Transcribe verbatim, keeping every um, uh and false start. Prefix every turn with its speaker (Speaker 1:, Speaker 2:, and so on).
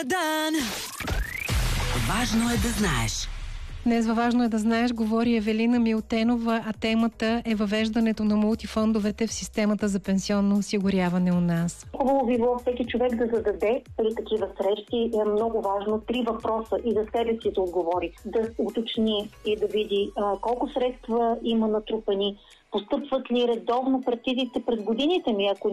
Speaker 1: Дан. Важно е да знаеш.
Speaker 2: Днес във Важно е да знаеш говори Евелина Милтенова, а темата е въвеждането на мултифондовете в системата за пенсионно осигуряване у нас.
Speaker 3: Хубаво би било всеки човек да зададе при такива срещи. Е много важно три въпроса и за себе си да отговори. Да уточни и да види а, колко средства има натрупани, постъпват ли редовно партидите през годините ми, ако